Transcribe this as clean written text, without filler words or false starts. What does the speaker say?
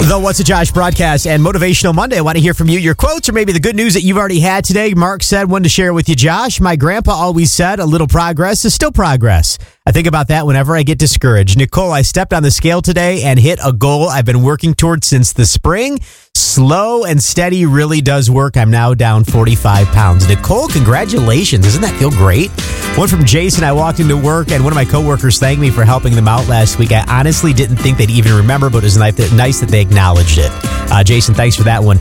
The What's a Josh broadcast and Motivational Monday. I want to hear from you, your quotes, or maybe the good news that you've already had today. Mark said, one to share with you, Josh. My grandpa always said, a little progress is still progress. I think about that whenever I get discouraged. Nicole, I stepped on the scale today and hit a goal I've been working towards since the spring. Slow and steady really does work. I'm now down 45 pounds. Nicole, congratulations. Doesn't that feel great? One from Jason. I walked into work and one of my coworkers thanked me for helping them out last week. I honestly didn't think they'd even remember, but it was nice that they acknowledged it. Jason, thanks for that one.